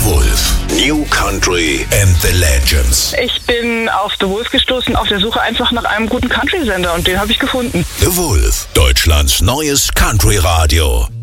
Wolf. New Country and the Legends. Ich bin auf The Wolf gestoßen, auf der Suche einfach nach einem guten Country-Sender und den habe ich gefunden. The Wolf, Deutschlands neues Country-Radio.